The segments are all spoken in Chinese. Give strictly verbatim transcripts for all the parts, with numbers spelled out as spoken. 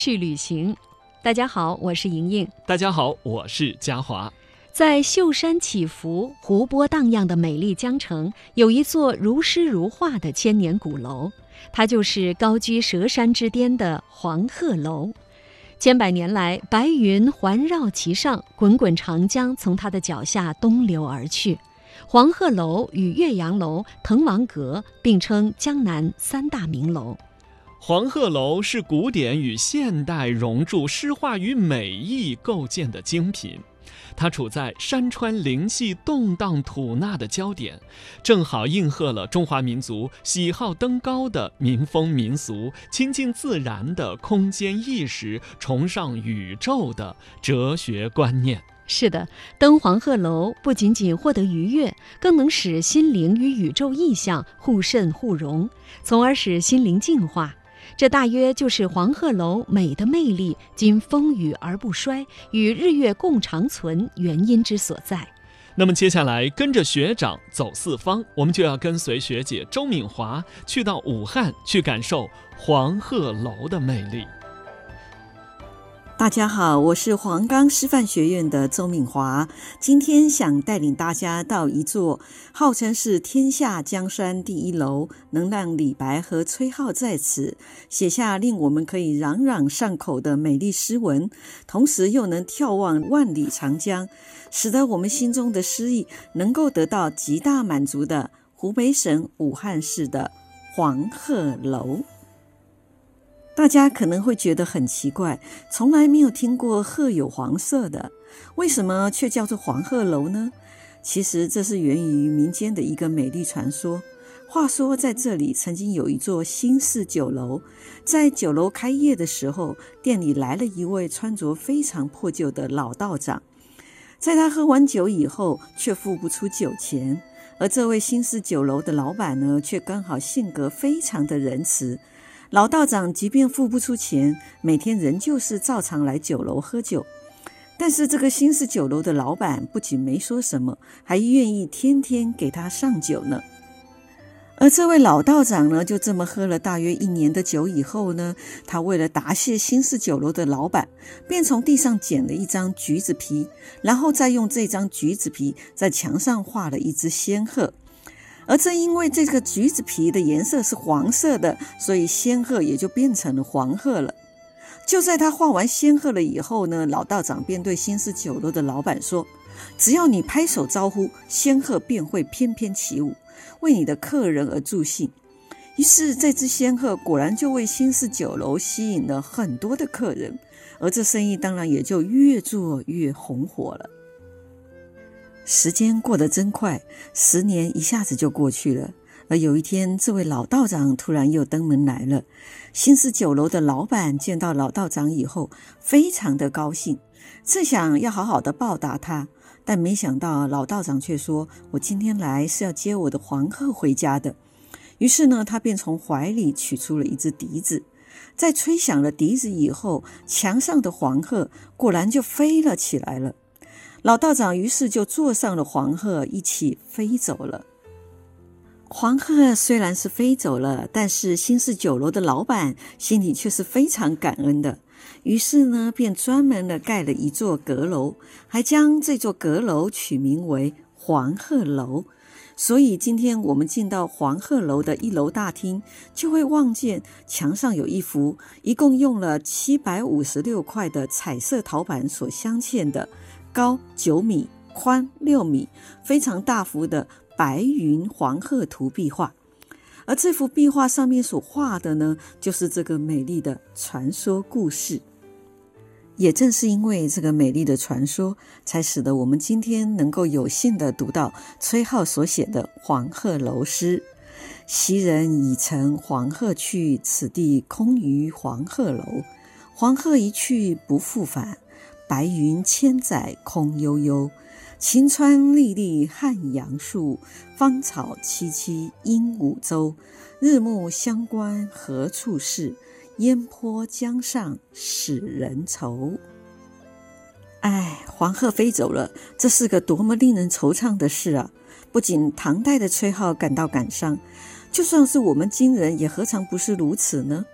去旅行。大家好，我是莹莹。 大家好，我是嘉华。 在秀山起伏、湖泊荡漾的美丽江城，有一座如诗如画的千年古楼，它就是高居佘山之巅的黄鹤楼。千百年来，白云环绕其上，滚滚长江从它的脚下东流而去。黄鹤楼与岳阳楼、滕王阁并称江南三大名楼。 黄鹤楼是古典与现代融铸诗画与美意构建的精品，它处在山川灵气动荡吐纳的焦点，正好应和了中华民族喜好登高的民风民俗、亲近自然的空间意识、崇尚宇宙的哲学观念。 是的，登黄鹤楼不仅仅获得愉悦，更能使心灵与宇宙意象互渗互融，从而使心灵净化。这大约就是黄鹤楼美的魅力，经风雨而不衰，与日月共长存原因之所在。 那么接下来跟着学长走四方，我们就要跟随学姐周敏华去到武汉，去感受黄鹤楼的魅力。 大家好，我是黄冈师范学院的周敏华，今天想带领大家到一座号称是天下江山第一楼，能让李白和崔颢在此写下令我们可以朗朗上口的美丽诗文，同时又能眺望万里长江，使得我们心中的诗意能够得到极大满足的湖北省武汉市的黄鹤楼。大家可能会觉得很奇怪，从来没有听过鹤有黄色的，为什么却叫做黄鹤楼呢？其实这是源于民间的一个美丽传说。话说在这里曾经有一座新式酒楼，在酒楼开业的时候，店里来了一位穿着非常破旧的老道长，在他喝完酒以后却付不出酒钱，而这位新式酒楼的老板呢，却刚好性格非常的仁慈。老道长即便付不出钱，每天仍旧是照常来酒楼喝酒。但是这个新式酒楼的老板不仅没说什么，还愿意天天给他上酒呢。而这位老道长呢，就这么喝了大约一年的酒以后呢，他为了答谢新式酒楼的老板，便从地上捡了一张橘子皮，然后再用这张橘子皮在墙上画了一只仙鹤。而正因为这个橘子皮的颜色是黄色的，所以仙鹤也就变成了黄鹤了。就在他画完仙鹤了以后呢，老道长便对新式酒楼的老板说，只要你拍手招呼，仙鹤便会翩翩起舞，为你的客人而助兴。于是这只仙鹤果然就为新式酒楼吸引了很多的客人，而这生意当然也就越做越红火了。时间过得真快，十年一下子就过去了。而有一天，这位老道长突然又登门来了。新式酒楼的老板见到老道长以后，非常的高兴，正想要好好的报答他，但没想到老道长却说，我今天来是要接我的黄鹤回家的。于是呢，他便从怀里取出了一只笛子，在吹响了笛子以后，墙上的黄鹤果然就飞了起来了。老道长于是就坐上了黄鹤，一起飞走了。黄鹤虽然是飞走了，但是新式酒楼的老板心里却是非常感恩的，于是呢，便专门的盖了一座阁楼，还将这座阁楼取名为黄鹤楼。所以今天我们进到黄鹤楼的一楼大厅，就会望见墙上有一幅一共用了七百五十六块的彩色陶板所镶嵌的高九米、宽六米，非常大幅的白云黄鹤图壁画。而这幅壁画上面所画的呢，就是这个美丽的传说故事。也正是因为这个美丽的传说，才使得我们今天能够有幸的读到崔颢所写的黄鹤楼诗。昔人已乘黄鹤去，此地空余黄鹤楼。黄鹤一去不复返，白云千载空悠悠。晴川历历汉阳树，芳草萋萋鹦鹉洲。日暮乡关何处是？烟波江上使人愁。哎，黄鹤飞走了，这是个多么令人惆怅的事啊！不仅唐代的崔颢感到感伤，就算是我们今人也何尝不是如此呢？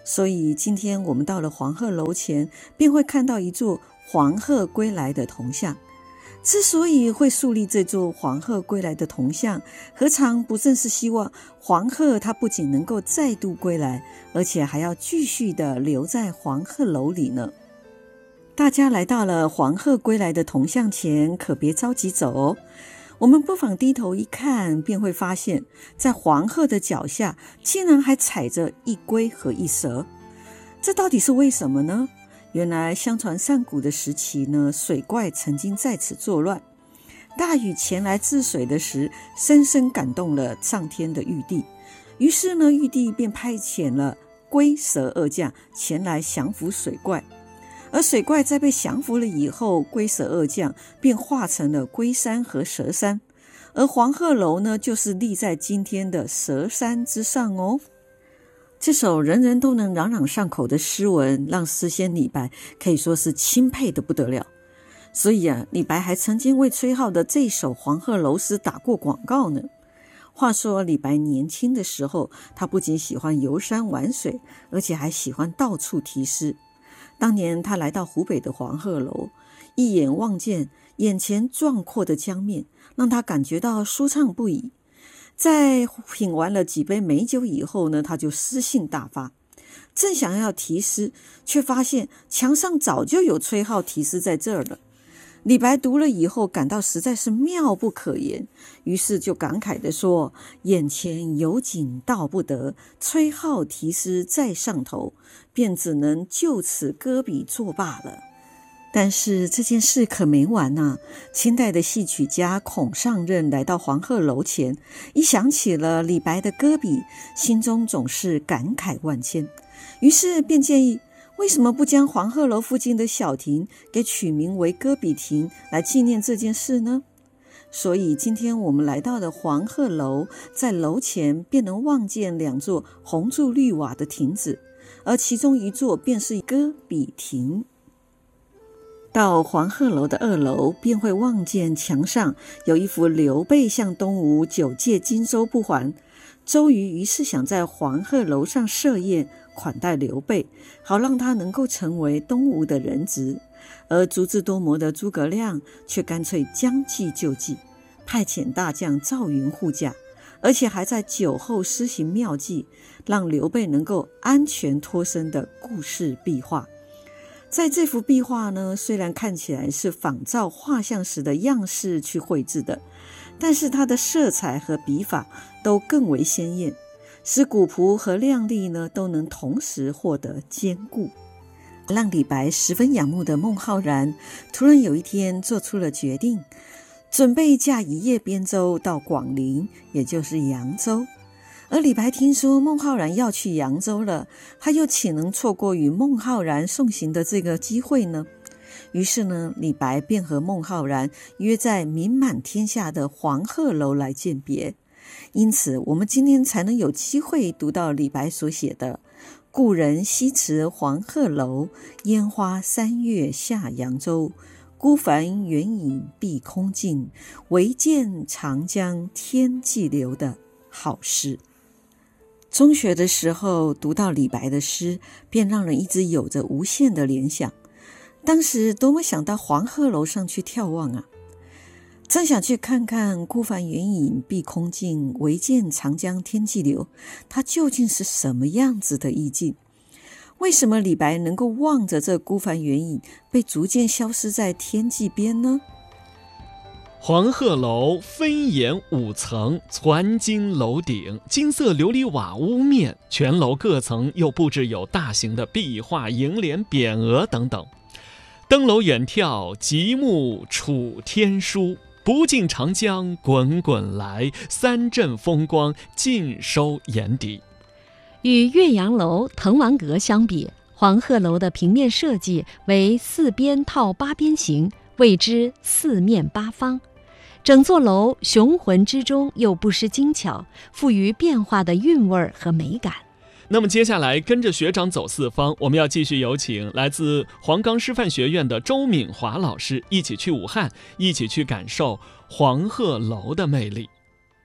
所以今天我们到了黄鹤楼前，便会看到一座黄鹤归来的铜像。之所以会树立这座黄鹤归来的铜像，何尝不正是希望黄鹤它不仅能够再度归来，而且还要继续的留在黄鹤楼里呢？大家来到了黄鹤归来的铜像前，可别着急走哦。我们不妨低头一看，便会发现在黄鹤的脚下竟然还踩着一龟和一蛇。这到底是为什么呢？原来相传上古的时期呢，水怪曾经在此作乱，大禹前来治水的时，深深感动了上天的玉帝。于是呢，玉帝便派遣了龟蛇二将前来降服水怪。而水怪在被降服了以后，龟蛇二将便化成了龟山和蛇山，而黄鹤楼呢，就是立在今天的蛇山之上哦。这首人人都能朗朗上口的诗文，让诗仙李白可以说是钦佩的不得了。所以啊，李白还曾经为崔颢的这首黄鹤楼诗打过广告呢。话说李白年轻的时候，他不仅喜欢游山玩水，而且还喜欢到处题诗。当年他来到湖北的黄鹤楼，一眼望见眼前壮阔的江面，让他感觉到舒畅不已。在品完了几杯美酒以后呢，他就诗兴大发，正想要题诗，却发现墙上早就有崔颢题诗在这儿了。李白读了以后，感到实在是妙不可言，于是就感慨地说：眼前有景道不得，崔颢题诗在上头，便只能就此搁笔作罢了。但是这件事可没完啊！清代的戏曲家孔尚任来到黄鹤楼前，一想起了李白的歌笔，心中总是感慨万千，于是便建议，为什么不将黄鹤楼附近的小亭给取名为歌笔亭，来纪念这件事呢？所以今天我们来到了黄鹤楼，在楼前便能望见两座红柱绿瓦的亭子，而其中一座便是歌笔亭。到黄鹤楼的二楼，便会望见墙上有一幅刘备向东吴九借荆州不还，周瑜于是想在黄鹤楼上设宴款待刘备，好让他能够成为东吴的人质。而足智多谋的诸葛亮却干脆将计就计，派遣大将赵云护驾，而且还在酒后施行妙计，让刘备能够安全脱身的故事壁画。在这幅壁画呢，虽然看起来是仿照画像时的样式去绘制的，但是它的色彩和笔法都更为鲜艳，使古朴和亮丽呢都能同时获得兼顾。让李白十分仰慕的孟浩然，突然有一天做出了决定，准备驾一叶边舟到广陵，也就是扬州。而李白听说孟浩然要去扬州了，他又岂能错过与孟浩然送行的这个机会呢？于是呢，李白便和孟浩然约在名满天下的黄鹤楼来饯别。因此我们今天才能有机会读到李白所写的故人西辞黄鹤楼，烟花三月下扬州。孤帆远影碧空尽，唯见长江天际流的好诗。中学的时候读到李白的诗，便让人一直有着无限的联想。当时多么想到黄鹤楼上去眺望啊！真想去看看孤帆远影碧空尽，唯见长江天际流，它究竟是什么样子的意境？为什么李白能够望着这孤帆远影被逐渐消失在天际边呢？ 黄鹤楼分檐五层，攒金楼顶，金色琉璃瓦屋面，全楼各层又布置有大型的壁画、楹联、匾额等等。登楼远眺，极目楚天舒。不尽长江滚滚来，三镇风光尽收眼底。 与岳阳楼、滕王阁相比，黄鹤楼的平面设计为四边套八边形，谓之四面八方。整座楼雄浑之中又不失精巧，富于变化的韵味和美感。 那么接下来跟着学长走四方，我们要继续有请来自黄冈师范学院的周敏华老师，一起去武汉，一起去感受黄鹤楼的魅力。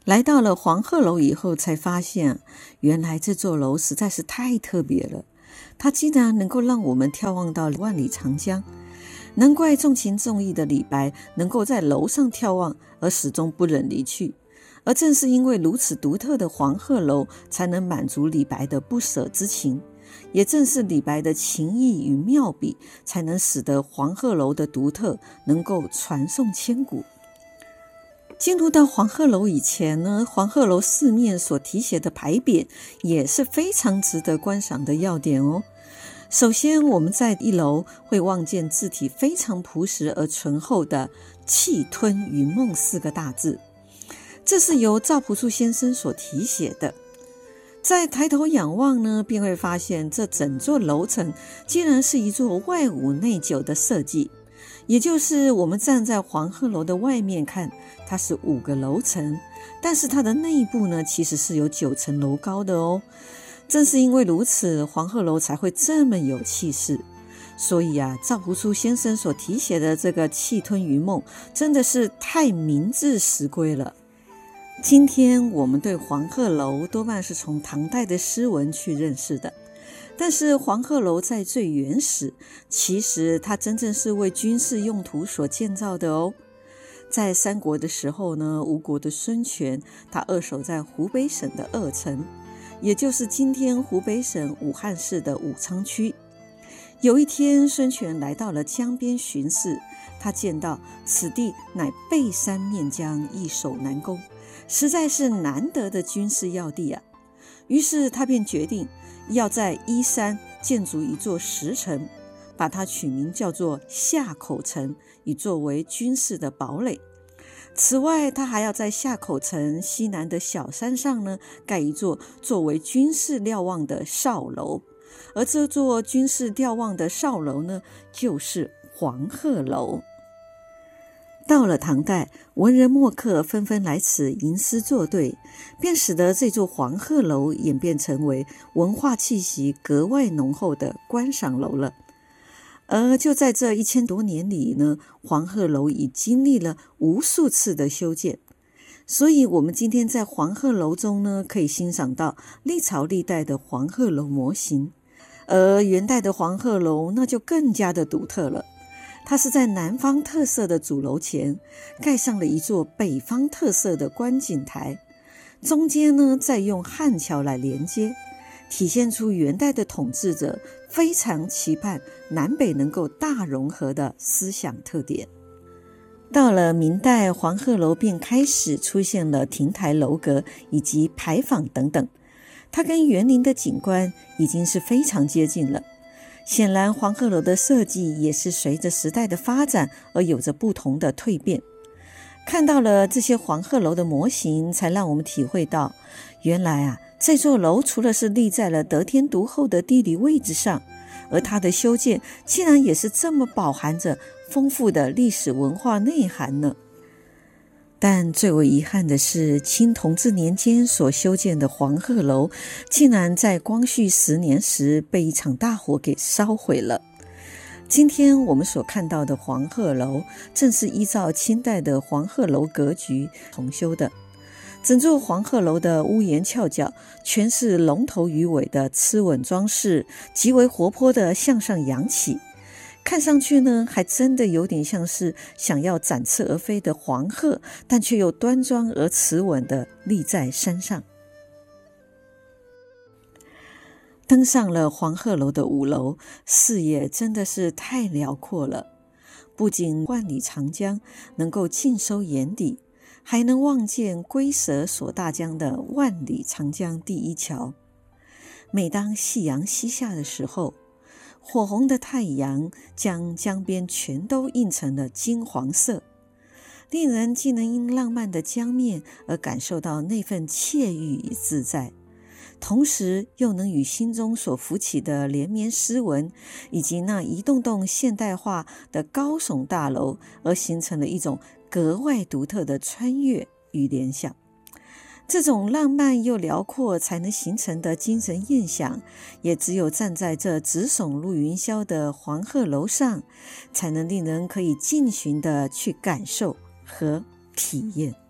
来到了黄鹤楼以后，才发现原来这座楼实在是太特别了，它竟然能够让我们眺望到万里长江。难怪重情重义的李白能够在楼上眺望而始终不忍离去，而正是因为如此独特的黄鹤楼，才能满足李白的不舍之情。也正是李白的情意与妙笔，才能使得黄鹤楼的独特能够传颂千古。进入到黄鹤楼以前呢，黄鹤楼四面所题写的牌匾也是非常值得观赏的要点哦。首先，我们在一楼会望见字体非常朴实而醇厚的气吞云梦四个大字，这是由赵朴初先生所题写的。再抬头仰望呢，便会发现这整座楼层竟然是一座外五内九的设计，也就是我们站在黄鹤楼的外面看，它是五个楼层，但是它的内部呢，其实是有九层楼高的哦。正是因为如此，黄鹤楼才会这么有气势。所以啊，赵朴初先生所题写的这个气吞云梦，真的是太名至实归了。今天我们对黄鹤楼多半是从唐代的诗文去认识的，但是黄鹤楼在最原始，其实它真正是为军事用途所建造的哦。在三国的时候呢，吴国的孙权，他扼守在湖北省的鄂城，也就是今天湖北省武汉市的武昌区。有一天，孙权来到了江边巡视，他见到此地乃背山面江，易守难攻，实在是难得的军事要地啊。于是他便决定要在依山建筑一座石城，把它取名叫做夏口城，以作为军事的堡垒。此外，他还要在夏口城西南的小山上呢，盖一座作为军事瞭望的哨楼，而这座军事瞭望的哨楼呢，就是黄鹤楼。到了唐代，文人墨客纷纷来此吟诗作对，便使得这座黄鹤楼演变成为文化气息格外浓厚的观赏楼了。而就在这一千多年里呢，黄鹤楼已经历了无数次的修建，所以我们今天在黄鹤楼中呢，可以欣赏到历朝历代的黄鹤楼模型。而元代的黄鹤楼那就更加的独特了，它是在南方特色的主楼前盖上了一座北方特色的观景台，中间呢再用汉桥来连接，体现出元代的统治者非常期盼南北能够大融合的思想特点。到了明代，黄鹤楼便开始出现了亭台楼阁以及牌坊等等，它跟园林的景观已经是非常接近了。显然黄鹤楼的设计也是随着时代的发展而有着不同的蜕变。看到了这些黄鹤楼的模型，才让我们体会到，原来啊，这座楼除了是立在了得天独厚的地理位置上，而它的修建竟然也是这么饱含着丰富的历史文化内涵呢。但最为遗憾的是，清同治年间所修建的黄鹤楼，竟然在光绪十年时被一场大火给烧毁了。今天我们所看到的黄鹤楼，正是依照清代的黄鹤楼格局重修的。整座黄鹤楼的屋檐翘角全是龙头鱼尾的螭吻装饰，极为活泼的向上扬起，看上去呢，还真的有点像是想要展翅而飞的黄鹤，但却又端庄而慈稳地立在山上。登上了黄鹤楼的五楼，视野真的是太辽阔了，不仅万里长江能够尽收眼底，还能望见龟蛇锁大江的万里长江第一桥。每当夕阳西下的时候，火红的太阳将江边全都映成了金黄色，令人既能因浪漫的江面而感受到那份惬意与自在，同时又能与心中所浮起的连绵诗文以及那一栋栋现代化的高耸大楼而形成了一种格外独特的穿越与联想。这种浪漫又辽阔才能形成的精神印象，也只有站在这直耸入云霄的黄鹤楼上，才能令人可以尽情地去感受和体验。